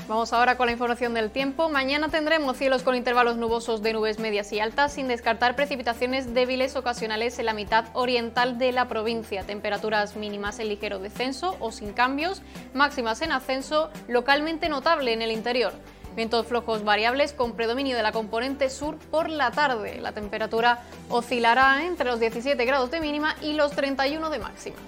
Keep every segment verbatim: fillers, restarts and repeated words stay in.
Vamos ahora con la información del tiempo. Mañana tendremos cielos con intervalos nubosos de nubes medias y altas, sin descartar precipitaciones débiles ocasionales en la mitad oriental de la provincia. Temperaturas mínimas en ligero descenso o sin cambios, máximas en ascenso, localmente notable en el interior. Vientos flojos variables con predominio de la componente sur por la tarde. La temperatura oscilará entre los diecisiete grados de mínima y los treinta y uno de máxima.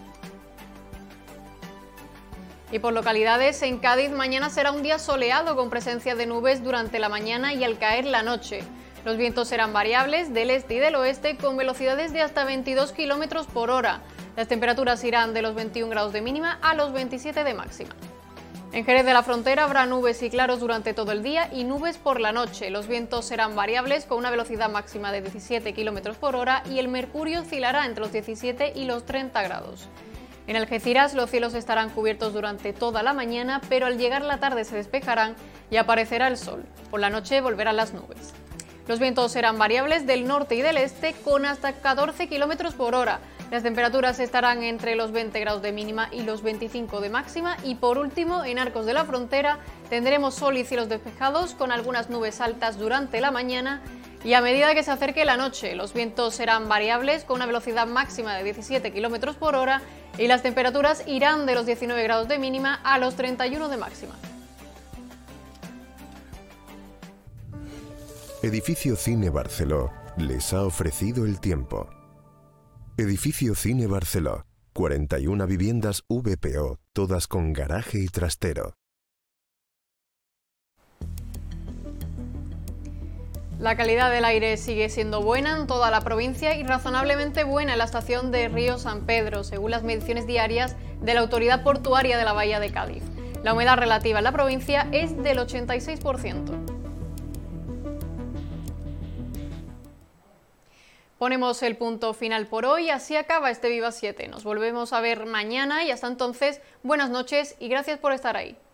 Y por localidades, en Cádiz mañana será un día soleado con presencia de nubes durante la mañana y al caer la noche. Los vientos serán variables del este y del oeste con velocidades de hasta veintidós kilómetros por hora. Las temperaturas irán de los veintiún grados de mínima a los veintisiete de máxima. En Jerez de la Frontera habrá nubes y claros durante todo el día y nubes por la noche. Los vientos serán variables con una velocidad máxima de diecisiete kilómetros por hora y el mercurio oscilará entre los diecisiete y los treinta grados. En Algeciras los cielos estarán cubiertos durante toda la mañana, pero al llegar la tarde se despejarán y aparecerá el sol. Por la noche volverán las nubes. Los vientos serán variables del norte y del este con hasta catorce kilómetros por hora. Las temperaturas estarán entre los veinte grados de mínima y los veinticinco de máxima. Y por último, en Arcos de la Frontera tendremos sol y cielos despejados con algunas nubes altas durante la mañana. Y a medida que se acerque la noche, los vientos serán variables con una velocidad máxima de diecisiete kilómetros por hora y las temperaturas irán de los diecinueve grados de mínima a los treinta y uno de máxima. Edificio Cine Barceló les ha ofrecido el tiempo. Edificio Cine Barceló, cuarenta y una viviendas V P O, todas con garaje y trastero. La calidad del aire sigue siendo buena en toda la provincia y razonablemente buena en la estación de Río San Pedro, según las mediciones diarias de la Autoridad Portuaria de la Bahía de Cádiz. La humedad relativa en la provincia es del ochenta y seis por ciento. Ponemos el punto final por hoy, así acaba este Viva siete. Nos volvemos a ver mañana y hasta entonces, buenas noches y gracias por estar ahí.